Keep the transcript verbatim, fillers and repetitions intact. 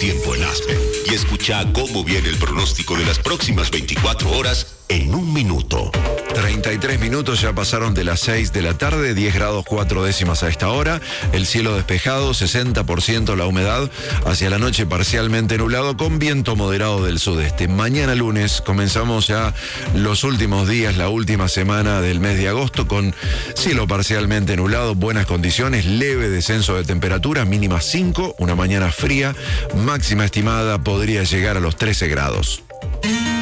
tiempo en Aspen y escucha cómo viene el pronóstico de las próximas veinticuatro horas en un minuto. treinta y tres minutos ya pasaron de las seis de la tarde, diez grados cuatro décimas a esta hora, el cielo despejado, sesenta por ciento la humedad, hacia la noche parcialmente nublado con viento moderado del sudeste. Mañana lunes comenzamos ya los últimos días, la última semana del mes de agosto con cielo parcialmente nublado, buenas condiciones, leve descenso de temperatura, mínima cinco, una mañana fría, máxima estimada podría llegar a los trece grados.